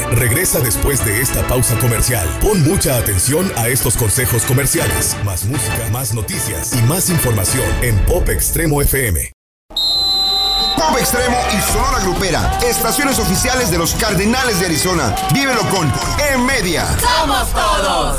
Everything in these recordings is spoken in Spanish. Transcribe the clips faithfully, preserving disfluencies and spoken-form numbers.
regresa después de esta pausa comercial. Pon mucha atención a estos consejos comerciales. Más música, más noticias y más información en Pop Extremo F M. Pop Extremo y Sonora Grupera, estaciones oficiales de los Cardenales de Arizona. Vívelo con E-Media. ¡Somos todos!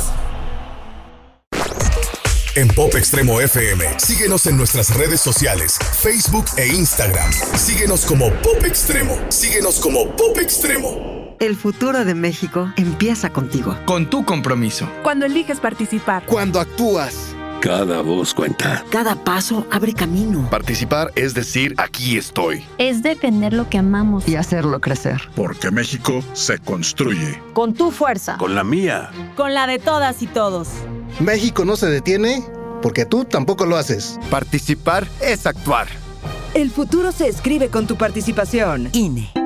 En Pop Extremo F M, síguenos en nuestras redes sociales, Facebook e Instagram. Síguenos como Pop Extremo. Síguenos como Pop Extremo. El futuro de México empieza contigo. Con tu compromiso. Cuando eliges participar. Cuando actúas. Cada voz cuenta. Cada paso abre camino. Participar es decir, aquí estoy. Es defender lo que amamos. Y hacerlo crecer. Porque México se construye. Con tu fuerza. Con la mía. Con la de todas y todos. México no se detiene porque tú tampoco lo haces. Participar es actuar. El futuro se escribe con tu participación. I N E.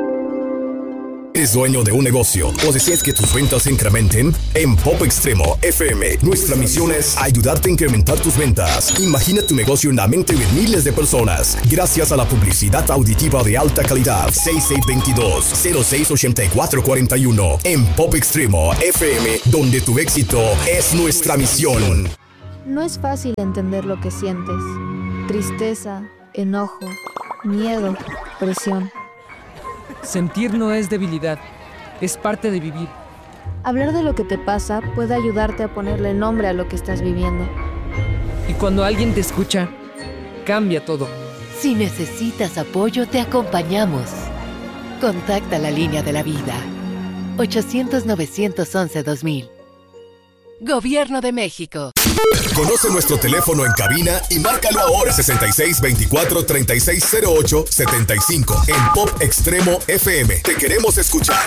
¿Eres dueño de un negocio o deseas que tus ventas se incrementen? En Pop Extremo F M, nuestra misión es ayudarte a incrementar tus ventas. Imagina tu negocio en la mente de miles de personas gracias a la publicidad auditiva de alta calidad. seis seis dos dos, cero seis ocho cuatro cuatro uno en Pop Extremo F M, donde tu éxito es nuestra misión. No es fácil entender lo que sientes. Tristeza, enojo, miedo, presión. Sentir no es debilidad, es parte de vivir. Hablar de lo que te pasa puede ayudarte a ponerle nombre a lo que estás viviendo. Y cuando alguien te escucha, cambia todo. Si necesitas apoyo, te acompañamos. Contacta la línea de la vida. ochocientos, novecientos once, dos mil. Gobierno de México. Conoce nuestro teléfono en cabina y márcalo ahora. sesenta y seis veinticuatro treinta y seis cero ocho setenta y cinco en Pop Extremo F M. Te queremos escuchar.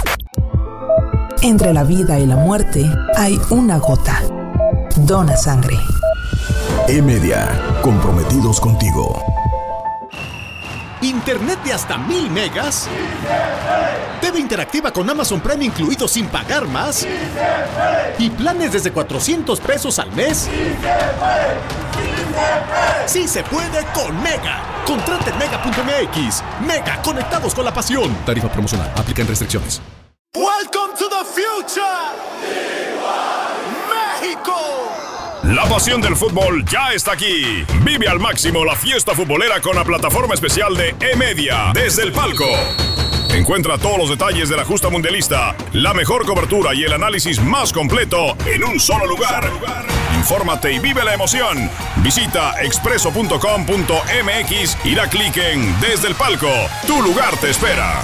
Entre la vida y la muerte hay una gota. Dona sangre. E-Media, comprometidos contigo. ¿Internet de hasta mil megas? ¿T V interactiva con Amazon Prime incluido sin pagar más? ¿Y planes desde cuatrocientos pesos al mes? ¡Sí se puede con Mega! Contrata en mega punto m x. Mega, conectados con la pasión. Tarifa promocional. Aplican restricciones. Welcome to the future. ¡México! La pasión del fútbol ya está aquí. Vive al máximo la fiesta futbolera con la plataforma especial de E-Media desde el palco. Encuentra todos los detalles de la justa mundialista, la mejor cobertura y el análisis más completo en un solo lugar. Infórmate y vive la emoción. Visita expreso punto com punto m x y da clic en Desde el Palco. Tu lugar te espera.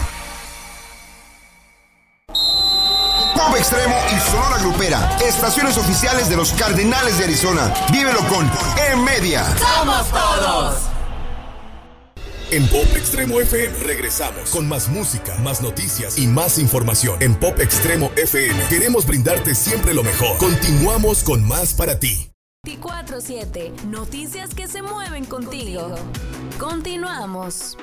Pop Extremo y Sonora Grupera, estaciones oficiales de los Cardenales de Arizona. Vívelo con E-Media. ¡Somos todos! En Pop Extremo F M regresamos con más música, más noticias y más información. En Pop Extremo F M queremos brindarte siempre lo mejor. Continuamos con más para ti. veinticuatro siete, noticias que se mueven contigo. Continuamos.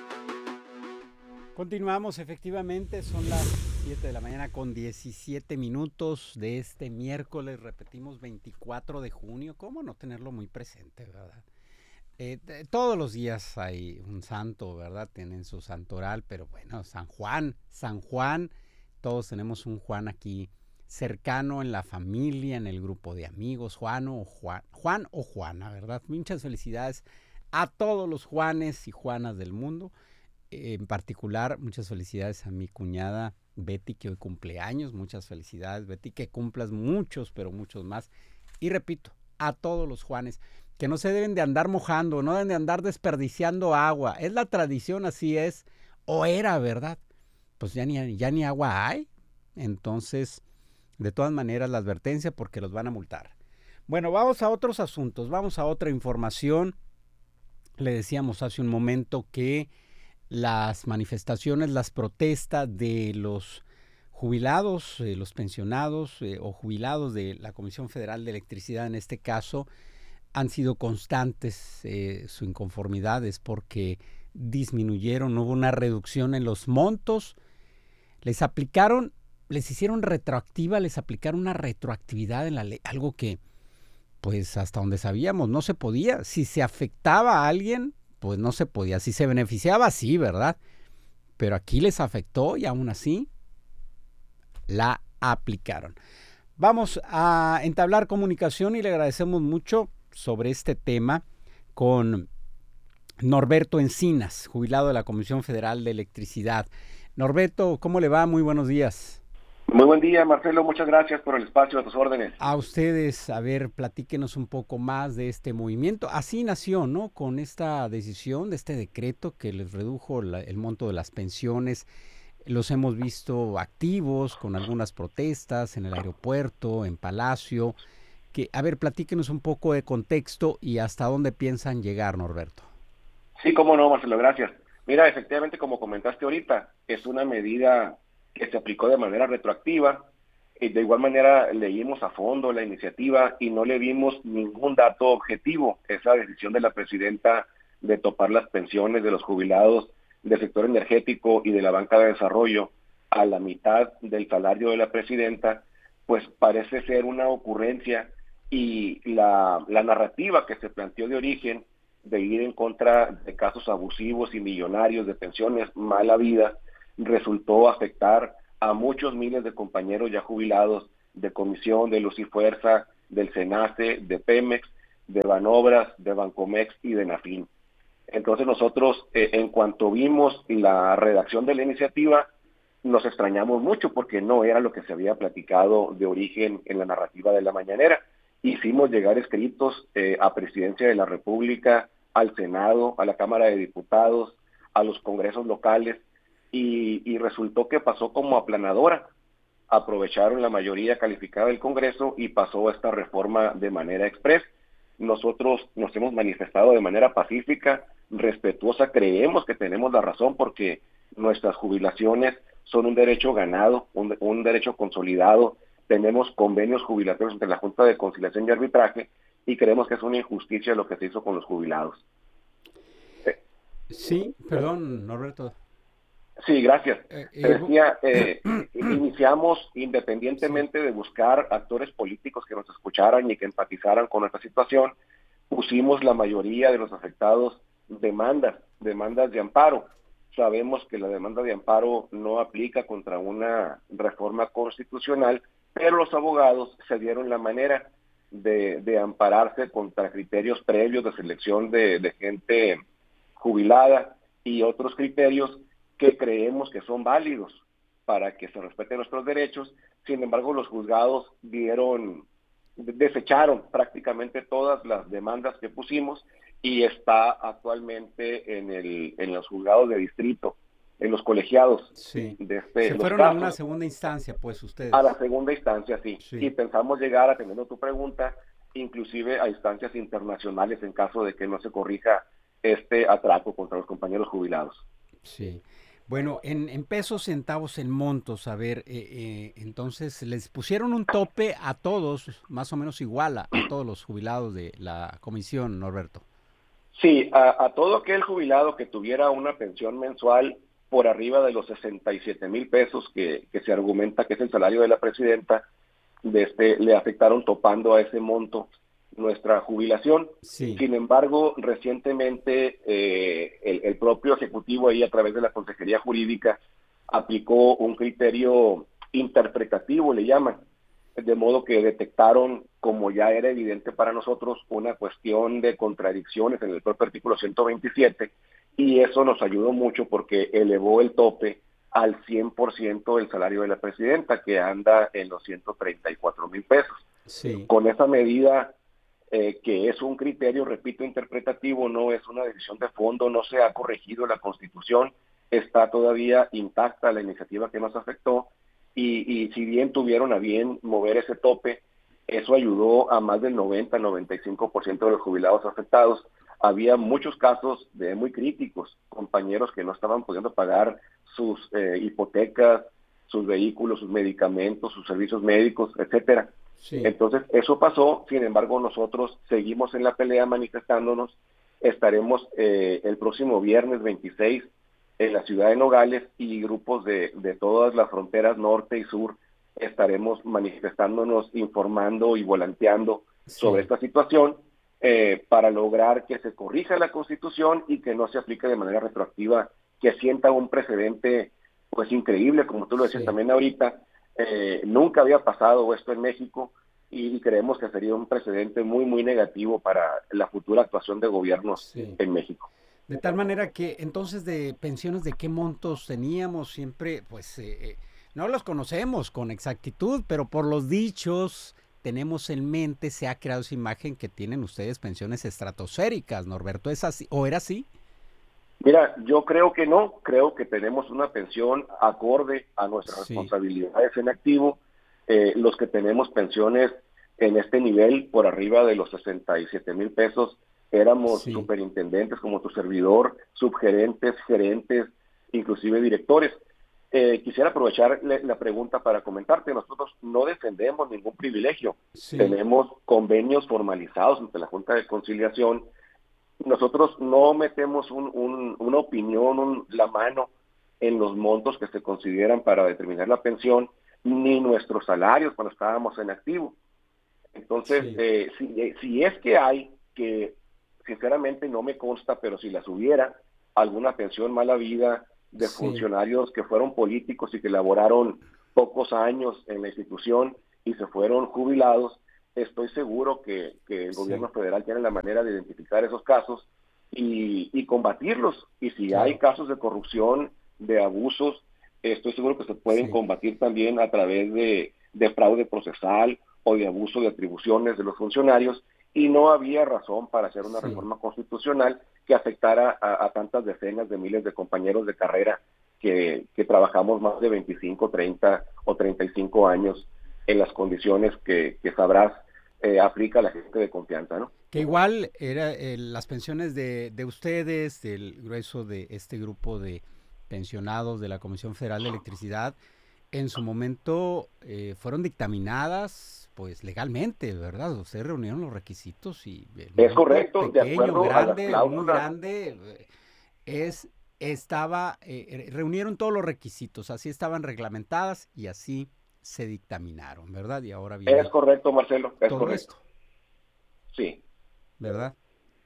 Continuamos, efectivamente, son las siete de la mañana con diecisiete minutos de este miércoles, repetimos, veinticuatro de junio. ¿Cómo no tenerlo muy presente, verdad? Eh, todos los días hay un santo, ¿verdad? Tienen su santoral, pero bueno, San Juan, San Juan, todos tenemos un Juan aquí cercano en la familia, en el grupo de amigos, Juan o Juan, Juan o Juana, ¿verdad? Muchas felicidades a todos los Juanes y Juanas del mundo. En particular, muchas felicidades a mi cuñada Betty, que hoy cumpleaños. Muchas felicidades, Betty, que cumplas muchos, pero muchos más. Y repito, a todos los Juanes, que no se deben de andar mojando, no deben de andar desperdiciando agua. Es la tradición, así es, o era, ¿verdad? Pues ya ni, ya ni agua hay. Entonces, de todas maneras, la advertencia, porque los van a multar. Bueno, vamos a otros asuntos, vamos a otra información. Le decíamos hace un momento que las manifestaciones, las protestas de los jubilados, eh, los pensionados eh, o jubilados de la Comisión Federal de Electricidad, en este caso, han sido constantes. Eh, su inconformidad es porque disminuyeron, hubo una reducción en los montos, les aplicaron, les hicieron retroactiva, les aplicaron una retroactividad en la ley, algo que, pues hasta donde sabíamos, no se podía. Si se afectaba a alguien, pues no se podía. Si se beneficiaba, sí, ¿verdad? Pero aquí les afectó y aún así la aplicaron. Vamos a entablar comunicación y le agradecemos mucho sobre este tema con Norberto Encinas, jubilado de la Comisión Federal de Electricidad. Norberto, ¿cómo le va? Muy buenos días. Muy buen día, Marcelo. Muchas gracias por el espacio, a tus órdenes. A ustedes, a ver, platíquenos un poco más de este movimiento. Así nació, ¿no? Con esta decisión, de este decreto que les redujo la, el monto de las pensiones. Los hemos visto activos con algunas protestas en el aeropuerto, en Palacio. Que, a ver, platíquenos un poco de contexto y hasta dónde piensan llegar, Norberto. Sí, cómo no, Marcelo, gracias. Mira, efectivamente, como comentaste ahorita, es una medida que se aplicó de manera retroactiva. Y de igual manera leímos a fondo la iniciativa y no le vimos ningún dato objetivo. Esa decisión de la presidenta de topar las pensiones de los jubilados del sector energético y de la banca de desarrollo a la mitad del salario de la presidenta, pues parece ser una ocurrencia, y la, la narrativa que se planteó de origen de ir en contra de casos abusivos y millonarios de pensiones mal habidas resultó afectar a muchos miles de compañeros ya jubilados de Comisión, de Luz y Fuerza, del SENACE, de Pemex, de Banobras, de Bancomex y de Nafin. Entonces nosotros, eh, en cuanto vimos la redacción de la iniciativa, nos extrañamos mucho porque no era lo que se había platicado de origen en la narrativa de la mañanera. Hicimos llegar escritos eh, a Presidencia de la República, al Senado, a la Cámara de Diputados, a los congresos locales, y, y resultó que pasó como aplanadora. Aprovecharon la mayoría calificada del Congreso y pasó esta reforma de manera express. Nosotros nos hemos manifestado de manera pacífica, respetuosa, creemos que tenemos la razón porque nuestras jubilaciones son un derecho ganado, un, un derecho consolidado. Tenemos convenios jubilatorios entre la Junta de Conciliación y Arbitraje y creemos que es una injusticia lo que se hizo con los jubilados. Sí, perdón, Norberto. Sí, gracias. Eh, Te decía, eh, iniciamos, independientemente sí. de buscar actores políticos que nos escucharan y que empatizaran con nuestra situación, pusimos la mayoría de los afectados demandas, demandas de amparo. Sabemos que la demanda de amparo no aplica contra una reforma constitucional, pero los abogados se dieron la manera de, de ampararse contra criterios previos de selección de, de gente jubilada y otros criterios que creemos que son válidos para que se respeten nuestros derechos. Sin embargo, los juzgados dieron, desecharon prácticamente todas las demandas que pusimos y está actualmente en el en los juzgados de distrito, en los colegiados. Sí. De este, se fueron casos, a una segunda instancia, pues ustedes. A la segunda instancia, sí. sí. Y pensamos llegar, atendiendo tu pregunta, inclusive a instancias internacionales en caso de que no se corrija este atraco contra los compañeros jubilados. Sí. Bueno, en, en pesos, centavos, en montos, a ver, eh, eh, entonces les pusieron un tope a todos, más o menos igual a, a todos los jubilados de la comisión, Norberto. Sí, a, a todo aquel jubilado que tuviera una pensión mensual por arriba de los sesenta y siete mil pesos que, que se argumenta que es el salario de la presidenta, de este, le afectaron topando a ese monto nuestra jubilación. Sí. Sin embargo, recientemente eh, el, el propio Ejecutivo ahí a través de la Consejería Jurídica aplicó un criterio interpretativo, le llaman, de modo que detectaron, como ya era evidente para nosotros, una cuestión de contradicciones en el propio artículo ciento veintisiete, y eso nos ayudó mucho porque elevó el tope al cien por ciento del salario de la presidenta, que anda en los ciento treinta y cuatro mil pesos. Sí. Con esa medida, eh, que es un criterio, repito, interpretativo, no es una decisión de fondo, no se ha corregido la Constitución, está todavía intacta la iniciativa que nos afectó, y, y si bien tuvieron a bien mover ese tope, eso ayudó a más del noventa, noventa y cinco por ciento de los jubilados afectados. Había muchos casos de muy críticos, compañeros que no estaban pudiendo pagar sus eh, hipotecas, sus vehículos, sus medicamentos, sus servicios médicos, etcétera. Sí. Entonces, eso pasó. Sin embargo, nosotros seguimos en la pelea manifestándonos. Estaremos eh, el próximo viernes veintiséis en la ciudad de Nogales, y grupos de, de todas las fronteras norte y sur estaremos manifestándonos, informando y volanteando sí. sobre esta situación eh, para lograr que se corrija la Constitución y que no se aplique de manera retroactiva, que sienta un precedente pues increíble, como tú lo decías sí. también ahorita, Eh, nunca había pasado esto en México y creemos que sería un precedente muy, muy negativo para la futura actuación de gobiernos sí. en México. De tal manera que entonces de pensiones, ¿de qué montos teníamos? Siempre, pues, eh, eh, no los conocemos con exactitud, pero por los dichos tenemos en mente, se ha creado esa imagen que tienen ustedes pensiones estratosféricas, Norberto, ¿es así o era así? Mira, yo creo que no, creo que tenemos una pensión acorde a nuestras sí. responsabilidades en activo. Eh, los que tenemos pensiones en este nivel por arriba de los sesenta y siete mil pesos, éramos sí. superintendentes como tu servidor, subgerentes, gerentes, inclusive directores. Eh, quisiera aprovechar la pregunta para comentarte, nosotros no defendemos ningún privilegio, sí. tenemos convenios formalizados ante la Junta de Conciliación. Nosotros no metemos un, un, una opinión, un, la mano en los montos que se consideran para determinar la pensión, ni nuestros salarios cuando estábamos en activo. Entonces, sí. eh, si, si es que hay, que sinceramente no me consta, pero si las hubiera, alguna pensión mala vida de sí. funcionarios que fueron políticos y que laboraron pocos años en la institución y se fueron jubilados, estoy seguro que, que el sí. gobierno federal tiene la manera de identificar esos casos y, y combatirlos. Y si claro. hay casos de corrupción, de abusos, estoy seguro que se pueden sí. combatir también a través de, de fraude procesal o de abuso de atribuciones de los funcionarios, y no había razón para hacer una sí. reforma constitucional que afectara a, a tantas decenas de miles de compañeros de carrera que, que trabajamos más de veinticinco, treinta o treinta y cinco años en las condiciones que, que sabrás eh, aplica la gente de confianza, ¿no? Que igual era eh, las pensiones de, de ustedes, del grueso de este grupo de pensionados de la Comisión Federal de Electricidad, en su momento eh, fueron dictaminadas pues legalmente, ¿verdad? Ustedes reunieron los requisitos y es correcto, pequeño, de acuerdo grande, a las muy grande, es estaba eh, reunieron todos los requisitos, así estaban reglamentadas y así se dictaminaron, ¿verdad? Y ahora viene es correcto, Marcelo, es todo correcto. Esto. Sí. ¿Verdad?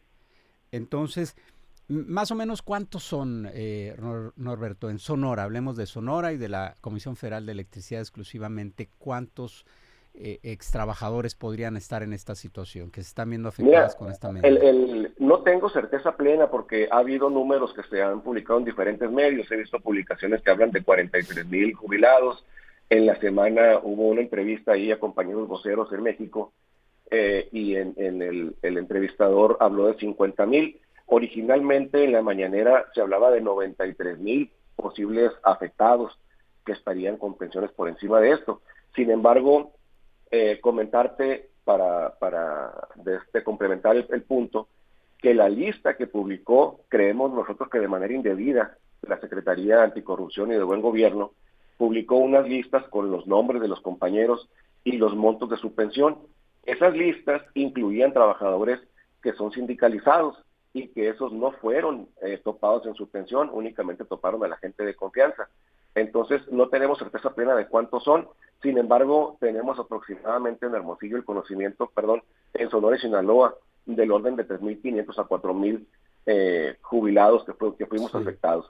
Entonces, más o menos, ¿cuántos son, eh, Norberto, en Sonora? Hablemos de Sonora y de la Comisión Federal de Electricidad exclusivamente. ¿Cuántos eh, extrabajadores podrían estar en esta situación, que se están viendo afectadas Mira, con esta medida? El, el, no tengo certeza plena porque ha habido números que se han publicado en diferentes medios. He visto publicaciones que hablan de cuarenta y tres mil jubilados. En la semana hubo una entrevista ahí a compañeros voceros en México eh, y en, en el, el entrevistador habló de cincuenta mil. Originalmente en la mañanera se hablaba de noventa y tres mil posibles afectados que estarían con pensiones por encima de esto. Sin embargo, eh, comentarte para, para de este, complementar el, el punto, que la lista que publicó, creemos nosotros que de manera indebida, la Secretaría Anticorrupción y de Buen Gobierno, publicó unas listas con los nombres de los compañeros y los montos de su pensión. Esas listas incluían trabajadores que son sindicalizados y que esos no fueron eh, topados en su pensión, únicamente toparon a la gente de confianza. Entonces no tenemos certeza plena de cuántos son, sin embargo tenemos aproximadamente en Hermosillo el conocimiento, perdón, en Sonora y Sinaloa, del orden de tres mil quinientos a cuatro mil eh, jubilados que, fue, que fuimos sí. afectados.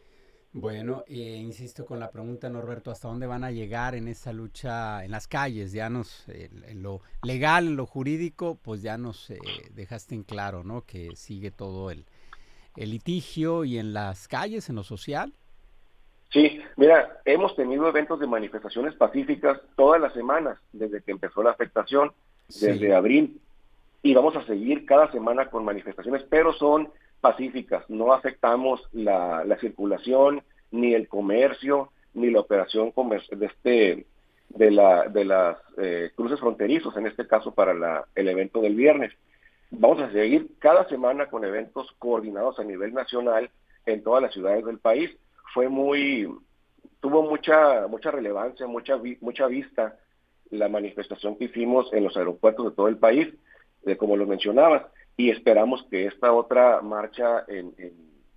Bueno, eh, insisto con la pregunta, Norberto, ¿hasta dónde van a llegar en esa lucha en las calles? Ya nos, eh, en lo legal, en lo jurídico, pues ya nos eh, dejaste en claro, ¿no? Que sigue todo el, el litigio y en las calles, en lo social. Sí, mira, hemos tenido eventos de manifestaciones pacíficas todas las semanas, desde que empezó la afectación, desde sí. abril, y vamos a seguir cada semana con manifestaciones, pero son pacíficas, no afectamos la, la circulación, ni el comercio, ni la operación comer de este de la de las eh, cruces fronterizos, en este caso para la, el evento del viernes. Vamos a seguir cada semana con eventos coordinados a nivel nacional en todas las ciudades del país. Fue muy, tuvo mucha mucha relevancia, mucha mucha vista la manifestación que hicimos en los aeropuertos de todo el país, eh, como lo mencionabas. Y esperamos que esta otra marcha en, en,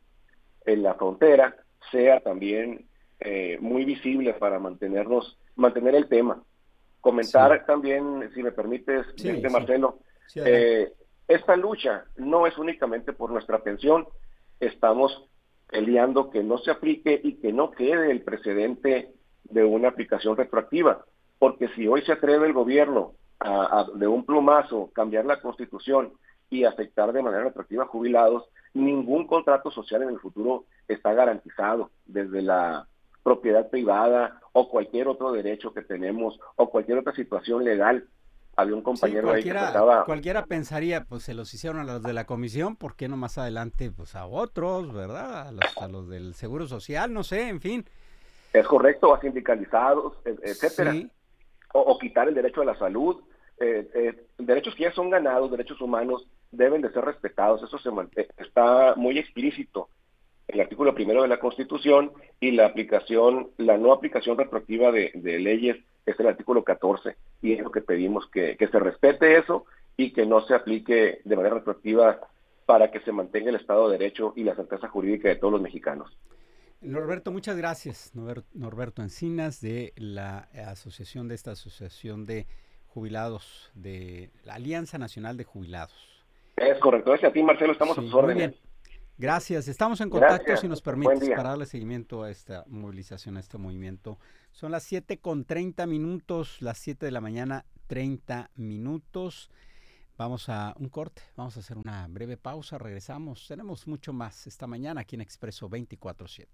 en la frontera sea también eh, muy visible para mantenernos, mantener el tema. Comentar sí. también, si me permites, sí, este sí. Marcelo, sí, eh, esta lucha no es únicamente por nuestra pensión, estamos peleando que no se aplique y que no quede el precedente de una aplicación retroactiva, porque si hoy se atreve el gobierno a, a de un plumazo cambiar la Constitución y afectar de manera retroactiva a jubilados, ningún contrato social en el futuro está garantizado, desde la propiedad privada o cualquier otro derecho que tenemos o cualquier otra situación legal. Había un compañero sí, ahí que trataba... Cualquiera pensaría, pues se los hicieron a los de la comisión, ¿por qué no más adelante pues a otros, verdad? A los, a los del Seguro Social, no sé, en fin. Es correcto, a sindicalizados, etcétera. Sí. O, o quitar el derecho a la salud. Eh, eh, derechos que ya son ganados, derechos humanos, deben de ser respetados. Eso se está muy explícito en el artículo primero de la Constitución, y la aplicación, la no aplicación retroactiva de, de leyes es el artículo catorce, y es lo que pedimos, que, que se respete eso y que no se aplique de manera retroactiva para que se mantenga el Estado de Derecho y la certeza jurídica de todos los mexicanos. Norberto, muchas gracias. Norberto Encinas, de la asociación, de esta asociación de jubilados, de la Alianza Nacional de Jubilados. Es correcto, gracias a ti, Marcelo, estamos sí, a tus órdenes. Muy bien. Gracias, estamos en contacto. Gracias. Si nos permites, para darle seguimiento a esta movilización, a este movimiento. Son las siete con treinta minutos, las siete de la mañana, treinta minutos. Vamos a un corte, vamos a hacer una breve pausa, regresamos. Tenemos mucho más esta mañana aquí en Expreso veinticuatro siete.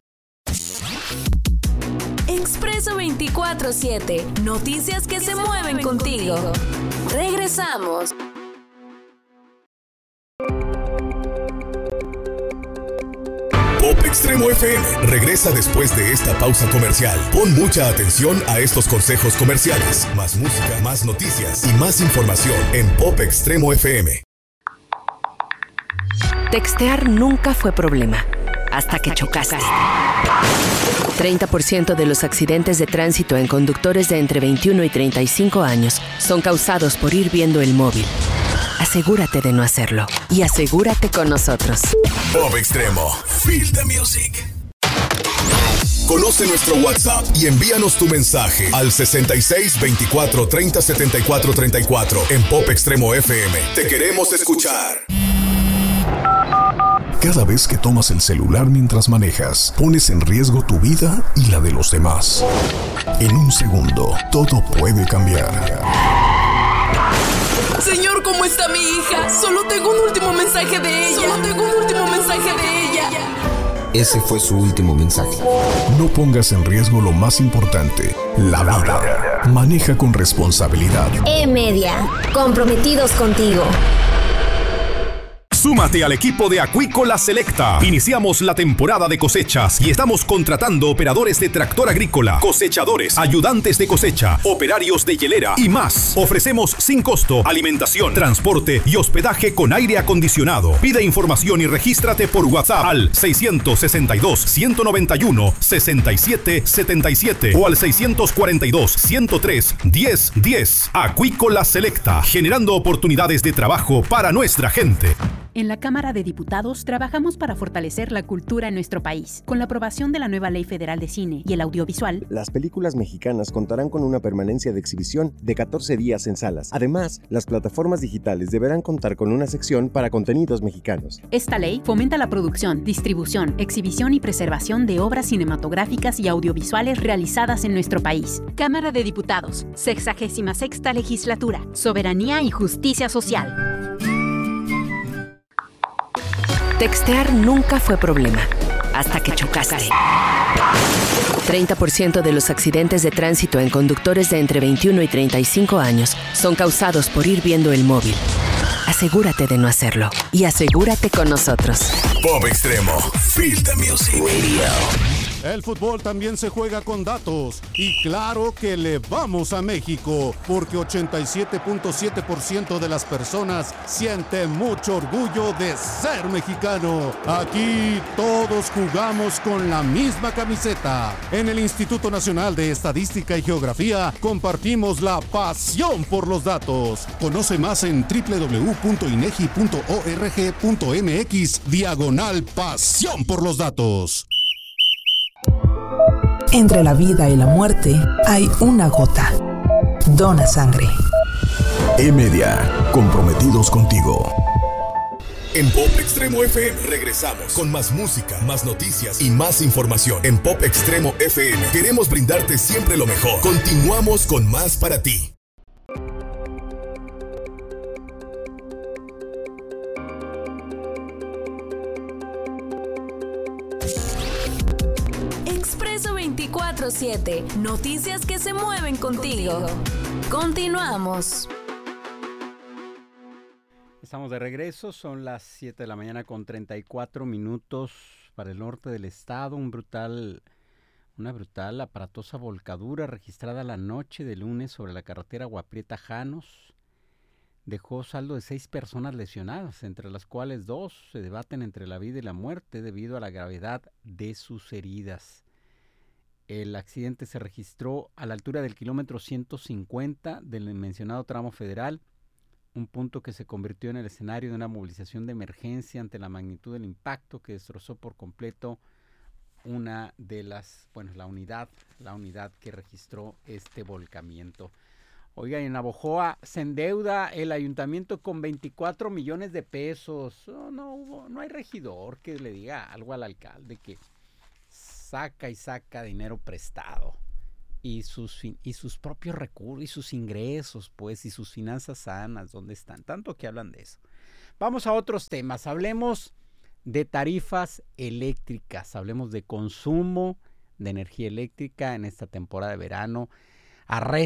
Expreso veinticuatro siete, noticias que se mueven contigo. Regresamos. Pop Extremo F M regresa después de esta pausa comercial. Pon mucha atención a estos consejos comerciales. Más música, más noticias y más información en Pop Extremo F M. Textear nunca fue problema, hasta que chocaste. treinta por ciento de los accidentes de tránsito en conductores de entre veintiuno y treinta y cinco años son causados por ir viendo el móvil. Asegúrate de no hacerlo y asegúrate con nosotros. Pop Extremo, feel the music. Conoce nuestro WhatsApp y envíanos tu mensaje al sesenta y seis veinticuatro treinta setenta y cuatro treinta y cuatro en Pop Extremo F M. Te queremos escuchar. Cada vez que tomas el celular mientras manejas, pones en riesgo tu vida y la de los demás. En un segundo, todo puede cambiar. Señor, ¿cómo está mi hija? Solo tengo un último mensaje de ella. Solo tengo un último mensaje de ella. Ese fue su último mensaje. No pongas en riesgo lo más importante, la vida. Maneja con responsabilidad. E-Media, comprometidos contigo. Súmate al equipo de Acuícola Selecta. Iniciamos la temporada de cosechas y estamos contratando operadores de tractor agrícola, cosechadores, ayudantes de cosecha, operarios de hielera y más. Ofrecemos sin costo alimentación, transporte y hospedaje con aire acondicionado. Pide información y regístrate por WhatsApp al seiscientos sesenta y dos, ciento noventa y uno, sesenta y siete setenta y siete o al seiscientos cuarenta y dos, ciento tres, diez diez. Acuícola Selecta, generando oportunidades de trabajo para nuestra gente. En la Cámara de Diputados trabajamos para fortalecer la cultura en nuestro país. Con la aprobación de la nueva Ley Federal de Cine y el Audiovisual, las películas mexicanas contarán con una permanencia de exhibición de catorce días en salas. Además, las plataformas digitales deberán contar con una sección para contenidos mexicanos. Esta ley fomenta la producción, distribución, exhibición y preservación de obras cinematográficas y audiovisuales realizadas en nuestro país. Cámara de Diputados, sexagésima sexta legislatura, soberanía y justicia social. Textear nunca fue problema, hasta que chocaste. treinta por ciento de los accidentes de tránsito en conductores de entre veintiuno y treinta y cinco años son causados por ir viendo el móvil. Asegúrate de no hacerlo y asegúrate con nosotros. Pop Extremo, feel the music. Radio. El fútbol también se juega con datos y claro que le vamos a México porque ochenta y siete punto siete por ciento de las personas sienten mucho orgullo de ser mexicano. Aquí todos jugamos con la misma camiseta. En el Instituto Nacional de Estadística y Geografía compartimos la pasión por los datos. Conoce más en doble u doble u doble u punto inegi punto org punto mx diagonal pasión por los datos. Entre la vida y la muerte hay una gota. Dona sangre. E-Media, comprometidos contigo. En Pop Extremo F M regresamos con más música, más noticias y más información. En Pop Extremo F M queremos brindarte siempre lo mejor. Continuamos con más para ti. Expreso veinticuatro siete. Noticias que se mueven contigo. Continuamos. Estamos de regreso, son las siete de la mañana con treinta y cuatro minutos para el norte del estado. Un brutal, una brutal aparatosa volcadura registrada la noche de lunes sobre la carretera Agua Prieta-Janos dejó saldo de seis personas lesionadas, entre las cuales dos se debaten entre la vida y la muerte debido a la gravedad de sus heridas. El accidente se registró a la altura del kilómetro ciento cincuenta del mencionado tramo federal, un punto que se convirtió en el escenario de una movilización de emergencia ante la magnitud del impacto que destrozó por completo una de las, bueno, la unidad, la unidad que registró este volcamiento. Oiga, en Navojoa se endeuda el ayuntamiento con veinticuatro millones de pesos. No, no hubo, no hay regidor que le diga algo al alcalde que saca y saca dinero prestado. Y sus, y sus propios recursos, y sus ingresos, pues, y sus finanzas sanas, ¿dónde están? Tanto que hablan de eso. Vamos a otros temas, hablemos de tarifas eléctricas, hablemos de consumo de energía eléctrica en esta temporada de verano. Arre